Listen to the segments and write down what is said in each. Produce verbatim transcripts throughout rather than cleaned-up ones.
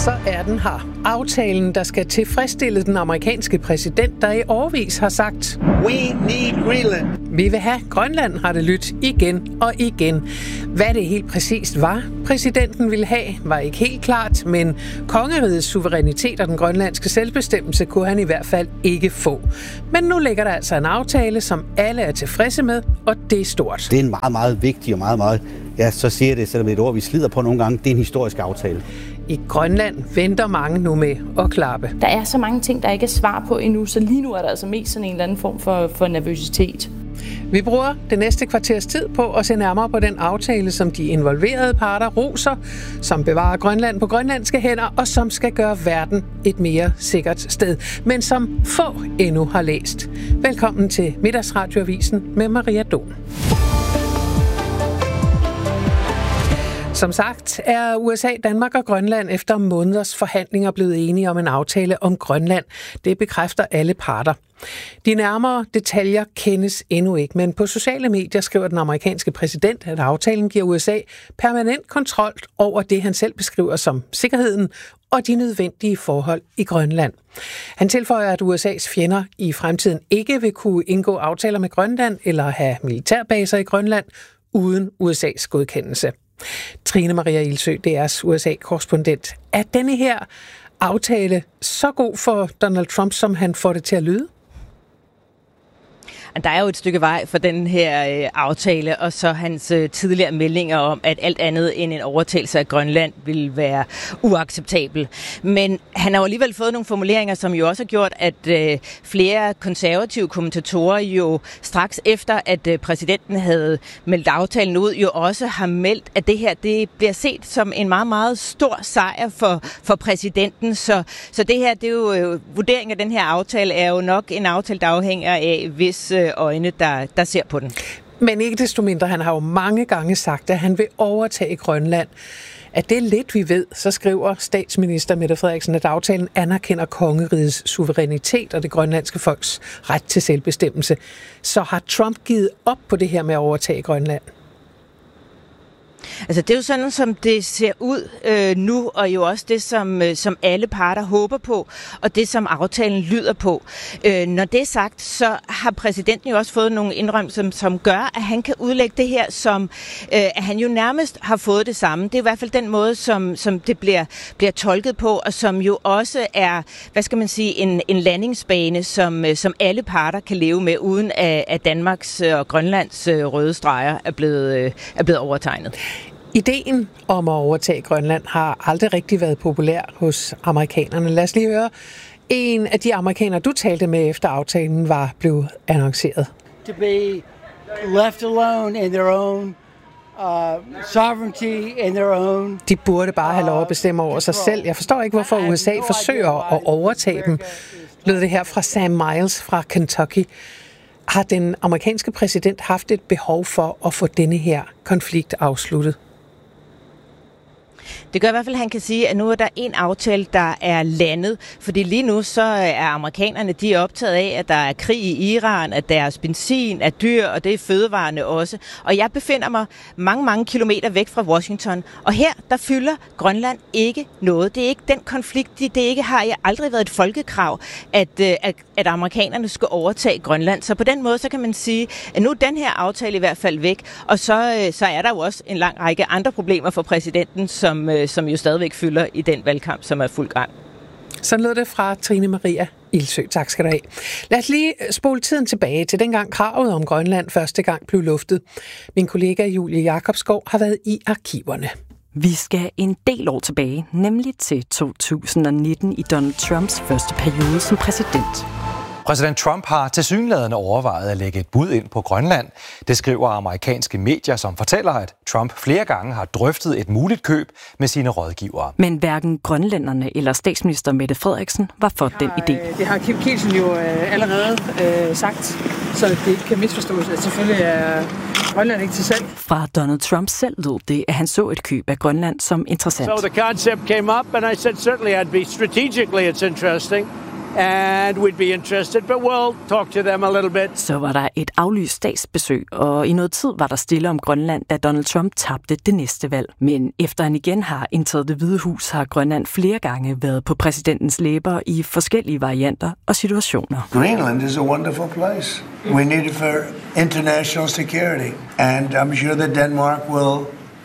så er den her. Aftalen, der skal tilfredsstille den amerikanske præsident, der i årevis har sagt: We need Greenland. Vi vil have Grønland, har det lyttet igen og igen. Hvad det helt præcist var, præsidenten ville have, var ikke helt klart, men kongerigets suverænitet og den grønlandske selvbestemmelse kunne han i hvert fald ikke få. Men nu ligger der altså en aftale, som alle er tilfredse med, og det er stort. Det er en meget, meget vigtig og meget, meget, ja, så siger jeg det, selvom det er et ord, vi slider på nogle gange, det er en historisk aftale. I Grønland venter mange nu med at klappe. Der er så mange ting, der ikke er svar på endnu, så lige nu er der altså mest sådan en eller anden form for, for nervøsitet. Vi bruger det næste kvarters tid på at se nærmere på den aftale, som de involverede parter roser, som bevarer Grønland på grønlandske hænder, og som skal gøre verden et mere sikkert sted, men som få endnu har læst. Velkommen til Middagsradioavisen med Maria Dohn. Som sagt er U S A, Danmark og Grønland efter måneders forhandlinger blevet enige om en aftale om Grønland. Det bekræfter alle parter. De nærmere detaljer kendes endnu ikke, men på sociale medier skriver den amerikanske præsident, at aftalen giver U S A permanent kontrol over det, han selv beskriver som sikkerheden og de nødvendige forhold i Grønland. Han tilføjer, at U S A's fjender i fremtiden ikke vil kunne indgå aftaler med Grønland eller have militærbaser i Grønland uden U S A's godkendelse. Trine Maria Ildsø, D R's U S A-korrespondent. Er denne her aftale så god for Donald Trump, som han får det til at lyde? Der er jo et stykke vej for den her øh, aftale, og så hans øh, tidligere meldinger om, at alt andet end en overtagelse af Grønland vil være uacceptabel. Men han har jo alligevel fået nogle formuleringer, som jo også har gjort, at øh, flere konservative kommentatorer jo straks efter, at øh, præsidenten havde meldt aftalen ud, jo også har meldt, at det her det bliver set som en meget, meget stor sejr for, for præsidenten. Så, så det her, det er jo øh, vurderingen af den her aftale, er jo nok en aftale, der afhænger af, hvis øjne, der, der ser på den. Men ikke desto mindre, han har jo mange gange sagt, at han vil overtage Grønland. At det er lidt, vi ved, så skriver statsminister Mette Frederiksen, at aftalen anerkender kongerigets suverænitet og det grønlandske folks ret til selvbestemmelse. Så har Trump givet op på det her med at overtage Grønland? Altså det er jo sådan, som det ser ud øh, nu, og jo også det, som, øh, som alle parter håber på, og det, som aftalen lyder på. Øh, når det er sagt, så har præsidenten jo også fået nogle indrømmelser, som, som gør, at han kan udlægge det her som, øh, at han jo nærmest har fået det samme. Det er i hvert fald den måde, som, som det bliver, bliver tolket på, og som jo også er, hvad skal man sige, en, en landingsbane, som, øh, som alle parter kan leve med, uden at, at Danmarks og Grønlands øh, røde streger er blevet, øh, er blevet overtegnet. Ideen om at overtage Grønland har aldrig rigtig været populær hos amerikanerne. Lad os lige høre en af de amerikanere, du talte med efter aftalen var blevet annonceret. To be left alone in their own uh, sovereignty in their own. De burde bare have lov at bestemme over sig selv. Jeg forstår ikke, hvorfor U S A forsøger at overtage dem. Lød det her fra Sam Miles fra Kentucky. Har den amerikanske præsident haft et behov for at få denne her konflikt afsluttet? Det gør i hvert fald, at han kan sige, at nu er der en aftale, der er landet. Fordi lige nu så er amerikanerne de er optaget af, at der er krig i Iran, at deres benzin er dyr, og det er fødevarene også. Og jeg befinder mig mange, mange kilometer væk fra Washington. Og her, der fylder Grønland ikke noget. Det er ikke den konflikt, det ikke har jeg aldrig været et folkekrav, at, at, at amerikanerne skal overtage Grønland. Så på den måde, så kan man sige, at nu er den her aftale i hvert fald væk. Og så, så er der jo også en lang række andre problemer for præsidenten, som som jo stadigvæk fylder i den valgkamp, som er fuld gang. Sådan lød det fra Trine Maria Ildsø. Tak skal du have. Lad os lige spole tiden tilbage til dengang kravet om Grønland første gang blev luftet. Min kollega Julie Jacobsgaard har været i arkiverne. Vi skal en del år tilbage, nemlig til to tusind nitten i Donald Trumps første periode som præsident. Præsident Trump har tilsyneladende overvejet at lægge et bud ind på Grønland. Det skriver amerikanske medier, som fortæller, at Trump flere gange har drøftet et muligt køb med sine rådgivere. Men hverken grønlænderne eller statsminister Mette Frederiksen var for den idé. Det har Kim Kielsen jo allerede øh, sagt, så det ikke kan misforstås, at selvfølgelig er Grønland ikke til salg. Fra Donald Trump selv lød det, at han så et køb af Grønland som interessant. So the concept came up, and I said certainly I'd be strategically it's interesting. and we'd be interested, but we'll talk to them a little bit. Så var der et aflyst statsbesøg, og i noget tid var der stille om Grønland, da Donald Trump tabte det næste valg. Men efter han igen har indtaget Det Hvide Hus, har Grønland flere gange været på præsidentens læber i forskellige varianter og situationer. Greenland is a wonderful place. We need it for international security, and I'm sure that Denmark will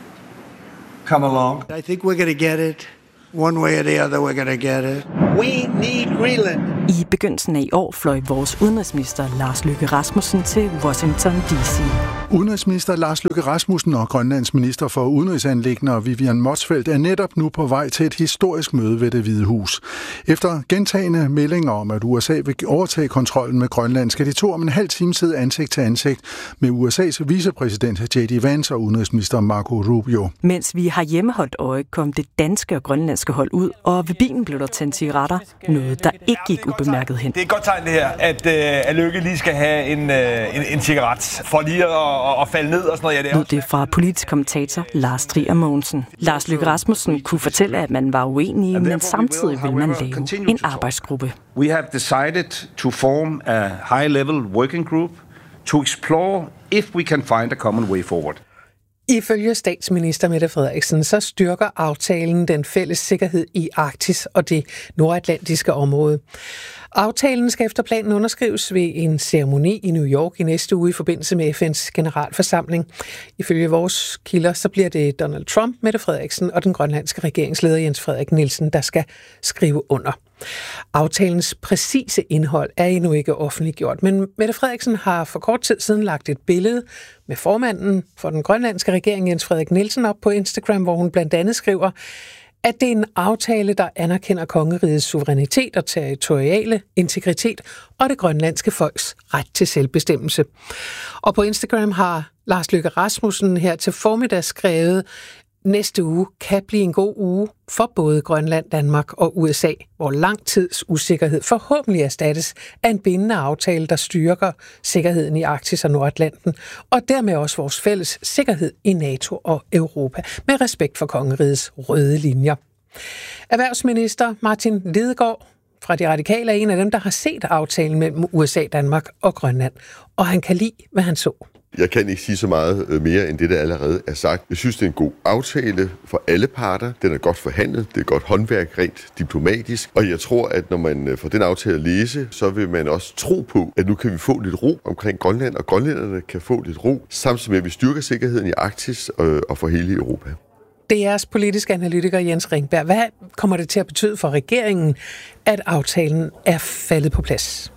come along. I think we're going to get it. One way or the other, we're going to get it. We need Greenland. I begyndelsen af i år fløj vores udenrigsminister Lars Løkke Rasmussen til Washington D C. Udenrigsminister Lars Løkke Rasmussen og Grønlands minister for udenrigsanliggender Vivian Motzfeldt er netop nu på vej til et historisk møde ved Det Hvide Hus. Efter gentagne meldinger om, at U S A vil overtage kontrollen med Grønland, skal de to om en halv time sidde ansigt til ansigt med U S A's vicepræsident J D Vance og udenrigsminister Marco Rubio. Mens vi har hjemmeholdt øje, kom det danske og grønlandske hold ud, og ved bilen blev der tændt cigaretter, noget der ikke gik ubemærket hen. Det er et godt tegn det her, at, øh, at Løkke lige skal have en, øh, en, en cigaret for lige at, at, at falde ned og sådan noget. Ja, det er Lød det fra politisk kommentator Lars Trier Mogensen. Lars Løkke Rasmussen kunne fortælle, at man var uenige, men samtidig vil man lave en arbejdsgruppe. We have decided to form a high-level working group to explore if we can find a common way forward. Ifølge statsminister Mette Frederiksen, så styrker aftalen den fælles sikkerhed i Arktis og det nordatlantiske område. Aftalen skal efter planen underskrives ved en ceremoni i New York i næste uge i forbindelse med F N's generalforsamling. Ifølge vores kilder, så bliver det Donald Trump, Mette Frederiksen og den grønlandske regeringsleder Jens Frederik Nielsen, der skal skrive under. Aftalens præcise indhold er endnu ikke offentliggjort, men Mette Frederiksen har for kort tid siden lagt et billede med formanden for den grønlandske regering, Jens Frederik Nielsen, op på Instagram, hvor hun blandt andet skriver, at det er en aftale, der anerkender kongerigets suverænitet og territoriale integritet og det grønlandske folks ret til selvbestemmelse. Og på Instagram har Lars Løkke Rasmussen her til formiddag skrevet, næste uge kan blive en god uge for både Grønland, Danmark og U S A, hvor lang tids usikkerhed forhåbentlig erstattes af en bindende aftale, der styrker sikkerheden i Arktis og Nordatlanten, og dermed også vores fælles sikkerhed i NATO og Europa, med respekt for kongerigets røde linjer. Erhvervsminister Martin Lidegaard fra De Radikale er en af dem, der har set aftalen mellem U S A, Danmark og Grønland, og han kan lide, hvad han så. Jeg kan ikke sige så meget mere end det, der allerede er sagt. Jeg synes, det er en god aftale for alle parter. Den er godt forhandlet, det er godt håndværk, rent diplomatisk. Og jeg tror, at når man får den aftale at læse, så vil man også tro på, at nu kan vi få lidt ro omkring Grønland, og grønlænderne kan få lidt ro, samtidig med, at vi styrker sikkerheden i Arktis og for hele Europa. Det er jeres politiske analytiker Jens Ringberg. Hvad kommer det til at betyde for regeringen, at aftalen er faldet på plads?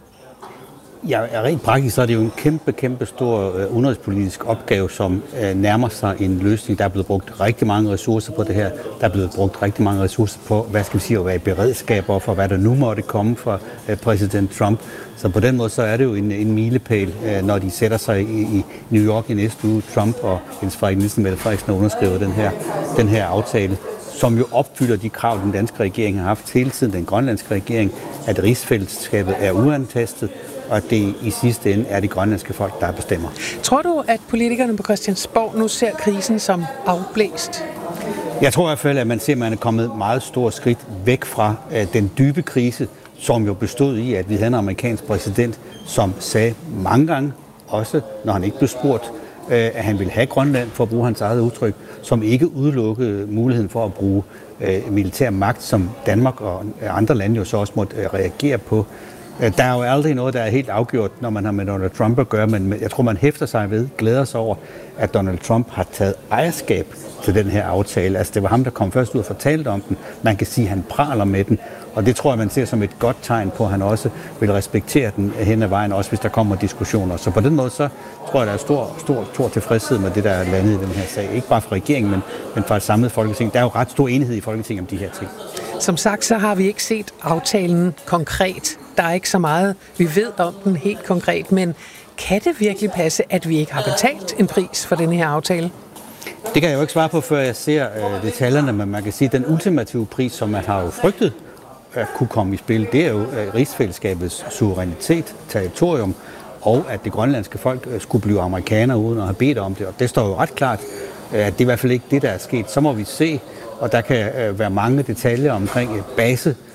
Ja, rent praktisk så er det jo en kæmpe, kæmpe stor øh, udenrigspolitisk opgave, som øh, nærmer sig en løsning. Der er blevet brugt rigtig mange ressourcer på det her. Der er blevet brugt rigtig mange ressourcer på, hvad skal vi sige, at være i beredskab for, hvad der nu måtte komme fra øh, præsident Trump. Så på den måde så er det jo en, en milepæl, øh, når de sætter sig i, i New York i næste uge, Trump og Jens Frederik Nielsen, Mette Frederiksen, underskriver den her, den her aftale, som jo opfylder de krav, den danske regering har haft hele tiden, den grønlandske regering, at rigsfællesskabet er uantastet, og at det i sidste ende er de grønlandske folk, der bestemmer. Tror du, at politikerne på Christiansborg nu ser krisen som afblæst? Jeg tror i hvert fald, at man ser, at man er kommet meget stort skridt væk fra uh, den dybe krise, som jo bestod i, at vi havde en amerikansk præsident, som sagde mange gange, også når han ikke blev spurgt, uh, at han ville have Grønland, for at bruge hans eget udtryk, som ikke udelukkede muligheden for at bruge uh, militær magt, som Danmark og andre lande jo så også måtte uh, reagere på. Der er jo aldrig noget, der er helt afgjort, når man har med Donald Trump at gøre, men jeg tror, man hæfter sig ved, glæder sig over, at Donald Trump har taget ejerskab til den her aftale. Altså, det var ham, der kom først ud og fortalte om den. Man kan sige, at han praler med den, og det tror jeg, man ser som et godt tegn på, at han også vil respektere den hen ad vejen, også hvis der kommer diskussioner. Så på den måde, så tror jeg, der er stor, stor, stor tilfredshed med det, der er landet i den her sag. Ikke bare fra regeringen, men, men fra et samlet Folketing. Der er jo ret stor enighed i Folketinget om de her ting. Som sagt, så har vi ikke set aftalen konkret. Der er ikke så meget, vi ved om den helt konkret, men kan det virkelig passe, at vi ikke har betalt en pris for den her aftale? Det kan jeg jo ikke svare på, før jeg ser øh, detaljerne, men man kan sige, at den ultimative pris, som man har jo frygtet at kunne komme i spil, det er jo øh, rigsfællesskabets suverænitet, territorium, og at det grønlandske folk øh, skulle blive amerikanere uden at have bedt om det. Og det står jo ret klart, øh, at det er i hvert fald ikke det, der er sket. Så må vi se, og der kan øh, være mange detaljer omkring øh, base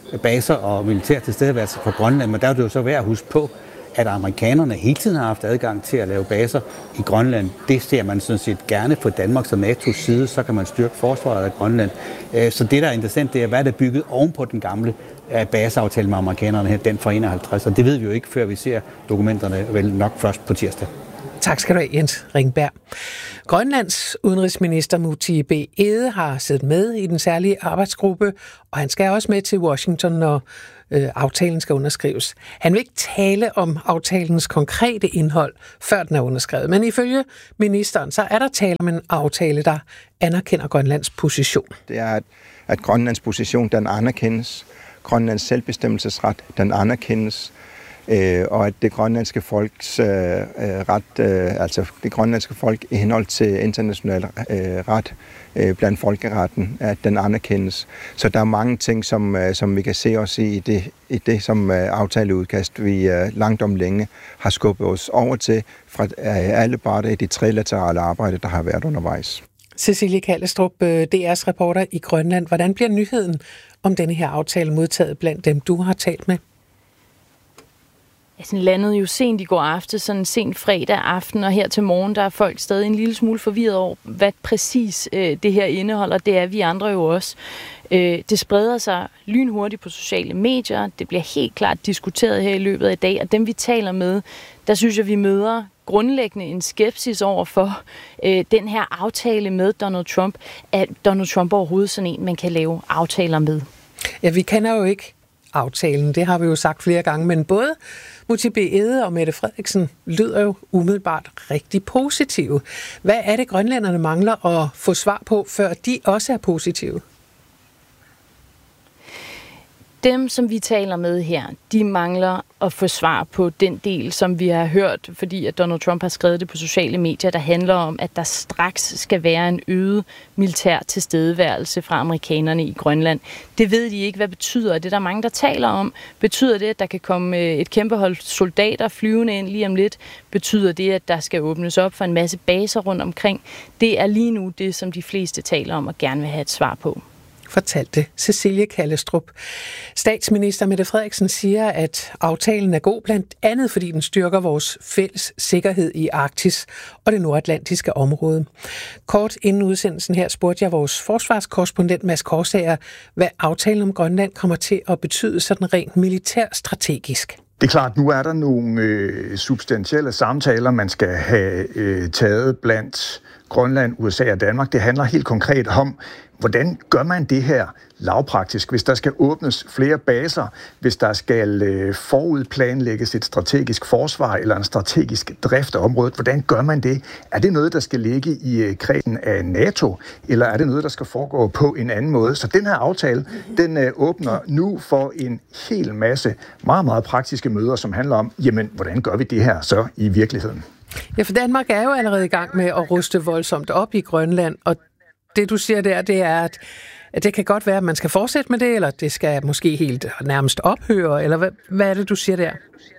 baser og militær tilstedeværelse fra Grønland, men der er det jo så værd at huske på, at amerikanerne hele tiden har haft adgang til at lave baser i Grønland. Det ser man sådan set gerne på Danmarks og NATO's side, så kan man styrke forsvaret af Grønland. Så det, der er interessant, det er, hvad der er bygget oven på den gamle baseaftale med amerikanerne her, den fra enoghalvtreds, og det ved vi jo ikke, før vi ser dokumenterne vel nok først på tirsdag. Tak skal du have, Jens Ringberg. Grønlands udenrigsminister Múte B. Egede har siddet med i den særlige arbejdsgruppe, og han skal også med til Washington, når øh, aftalen skal underskrives. Han vil ikke tale om aftalens konkrete indhold, før den er underskrevet, men ifølge ministeren, så er der tale om en aftale, der anerkender Grønlands position. Det er, at, at Grønlands position, den anerkendes. Grønlands selvbestemmelsesret, den anerkendes. Øh, og at det grønlandske folks øh, ret, øh, altså det grønlandske folk i henhold til international øh, ret øh, blandt folkeretten, at den anerkendes. Så der er mange ting, som, øh, som vi kan se os i, i det, i det som øh, aftaleudkast, vi øh, langt om længe har skubbet os over til fra øh, alle parter i det trilaterale arbejde, der har været undervejs. Cecilie Kallestrup, D R's reporter i Grønland. Hvordan bliver nyheden om denne her aftale modtaget blandt dem, du har talt med? Ja, sådan landede jo sent i går aften, sådan sent fredag aften, og her til morgen, der er folk stadig en lille smule forvirret over, hvad præcis øh, det her indeholder. Det er vi andre jo også. Øh, det spreder sig lynhurtigt på sociale medier. Det bliver helt klart diskuteret her i løbet af dag, og dem vi taler med, der synes jeg, vi møder grundlæggende en skepsis over for øh, den her aftale med Donald Trump. At Donald Trump overhovedet sådan en, man kan lave aftaler med. Ja, vi kender jo ikke aftalen, det har vi jo sagt flere gange, men både Múte B. Egede og Mette Frederiksen lyder jo umiddelbart rigtig positive. Hvad er det, grønlænderne mangler at få svar på, før de også er positive? Dem, som vi taler med her, de mangler at få svar på den del, som vi har hørt, fordi at Donald Trump har skrevet det på sociale medier, der handler om, at der straks skal være en øget militær tilstedeværelse fra amerikanerne i Grønland. Det ved de ikke, hvad betyder det. Der er mange, der taler om. Betyder det, at der kan komme et kæmpe hold soldater flyvende ind lige om lidt? Betyder det, at der skal åbnes op for en masse baser rundt omkring? Det er lige nu det, som de fleste taler om og gerne vil have et svar på. Fortalte Cecilie Kallestrup. Statsminister Mette Frederiksen siger, at aftalen er god, blandt andet fordi den styrker vores fælles sikkerhed i Arktis og det nordatlantiske område. Kort inden udsendelsen her spurgte jeg vores forsvarskorrespondent Mads Korsager, hvad aftalen om Grønland kommer til at betyde sådan rent militærstrategisk. Det er klart, nu er der nogle øh, substantielle samtaler, man skal have øh, taget blandt Grønland, U S A og Danmark. Det handler helt konkret om, hvordan gør man det her lavpraktisk, hvis der skal åbnes flere baser, hvis der skal øh, forudplanlægges et strategisk forsvar eller en strategisk drift af området. Hvordan gør man det? Er det noget, der skal ligge i øh, kredsen af NATO, eller er det noget, der skal foregå på en anden måde? Så den her aftale, den øh, åbner nu for en hel masse meget, meget praktiske møder, som handler om, jamen, hvordan gør vi det her så i virkeligheden? Ja, for Danmark er jo allerede i gang med at ruste voldsomt op i Grønland, og det du siger der, det er, at, at det kan godt være, at man skal fortsætte med det, eller det skal måske helt nærmest ophøre, eller hvad, hvad er det, du siger der?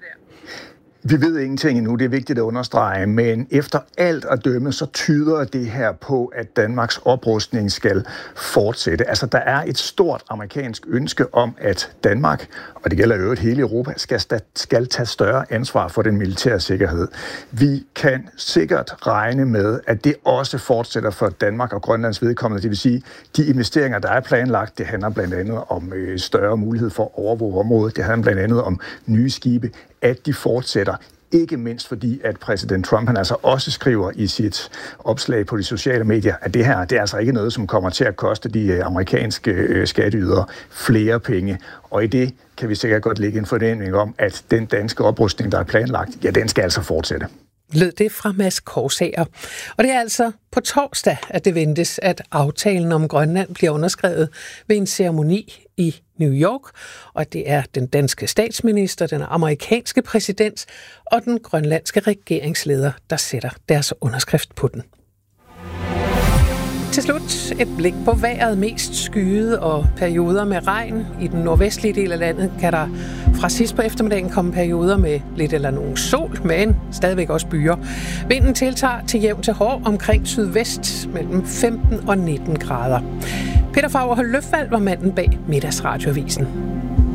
Vi ved ingenting endnu, det er vigtigt at understrege, men efter alt at dømme, så tyder det her på, at Danmarks oprustning skal fortsætte. Altså, der er et stort amerikansk ønske om, at Danmark, og det gælder jo et hele Europa, skal, skal tage større ansvar for den militære sikkerhed. Vi kan sikkert regne med, at det også fortsætter for Danmark og Grønlands vedkommende. Det vil sige, de investeringer, der er planlagt, det handler blandt andet om større mulighed for at overvåge området. Det handler blandt andet om nye skibe, at de fortsætter. Ikke mindst fordi, at præsident Trump han altså også skriver i sit opslag på de sociale medier, at det her det er altså ikke noget, som kommer til at koste de amerikanske skatteydere flere penge. Og i det kan vi sikkert godt lægge en forventning om, at den danske oprustning, der er planlagt, ja, den skal altså fortsætte. Lød det fra Mads Korsager. Og det er altså på torsdag, at det ventes, at aftalen om Grønland bliver underskrevet ved en ceremoni i New York, og det er den danske statsminister, den amerikanske præsident og den grønlandske regeringsleder, der sætter deres underskrift på den. Til slut et blik på vejret, mest skyet og perioder med regn. I den nordvestlige del af landet kan der fra sidst på eftermiddagen komme perioder med lidt eller nogen sol, men stadigvæk også byer. Vinden tiltager til jævn til hård omkring sydvest mellem femten og nitten grader. Peter Favre Løfvald var manden bag Middagsradioavisen.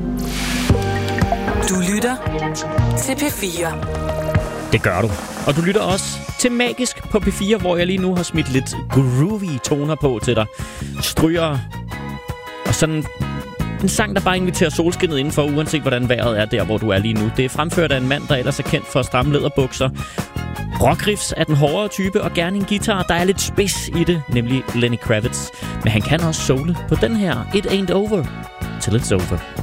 Du lytter til P fire. Det gør du. Og du lytter også til Magisk på P fire, hvor jeg lige nu har smidt lidt groovy toner på til dig. Stryger og sådan en sang, der bare inviterer solskinnet indenfor, uanset hvordan vejret er der, hvor du er lige nu. Det er fremført af en mand, der ellers er kendt for stramme læderbukser. Rockriffs er den hårdere type, og gerne en guitar, der er lidt spids i det, nemlig Lenny Kravitz. Men han kan også sole på den her It Ain't Over Till It's Over.